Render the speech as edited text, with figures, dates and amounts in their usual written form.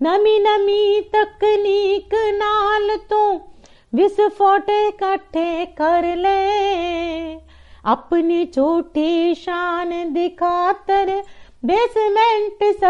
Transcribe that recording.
नमी नमी तकनीक नाल तू विस्फोट इकट्ठे कर ले, अपनी झूठी शान दी खातर बेसमेंट